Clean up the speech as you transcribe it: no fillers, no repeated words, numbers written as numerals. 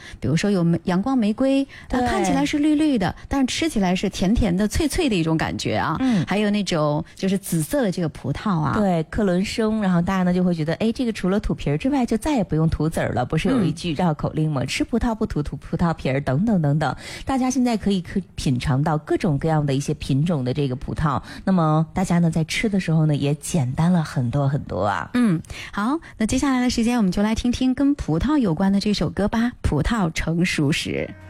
比如说有阳光玫瑰，它看起来是绿绿的，但是吃起来是甜甜的、脆脆的一种感觉啊。还有那种就是紫色的这个葡萄啊， 对，克伦生，然后大家呢就会觉得，哎，这个除了吐皮儿之外，就再也不用吐籽儿了。不是有一句绕口令吗？吃葡萄不吐葡萄皮儿，等等等等。大家现在可以品尝到各种各样的一些品种的这个葡萄，那么大家呢在吃的时候呢也简单了很多很多啊。 好，那接下来的时间我们就来听听跟葡萄有关的这首歌吧，《葡萄成熟时》。